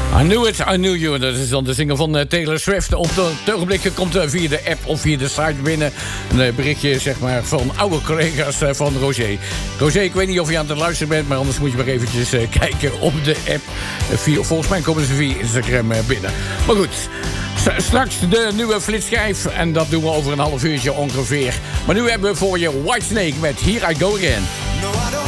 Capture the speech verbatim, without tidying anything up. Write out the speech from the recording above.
I Knew It, I Knew You. Dat is dan de single van uh, Taylor Swift. Op het ogenblik komt uh, via de app of via de site binnen een uh, berichtje zeg maar, van oude collega's uh, van Roger. Roger, ik weet niet of je aan het luisteren bent, maar anders moet je maar eventjes uh, kijken op de app. Uh, via, volgens mij komen ze via Instagram uh, binnen. Maar goed, S- straks de nieuwe flitsschijf en dat doen we over een half uurtje ongeveer. Maar nu hebben we voor je Whitesnake met Here I Go Again.